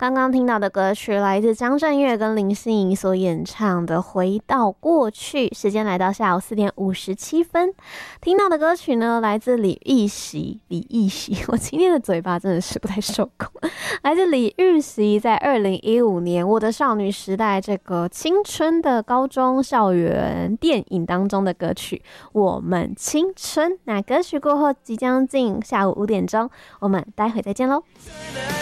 刚刚听到的歌曲来自张震岳跟林心怡所演唱的《回到过去》，时间来到下午4点57分。听到的歌曲呢，来自李玉玺，我今天的嘴巴真的是不太受控。来自李玉玺在2015年《我的少女时代》这个青春的高中校园电影当中的歌曲《我们青春》。那歌曲过后即将进下午5点钟，我们待会再见喽。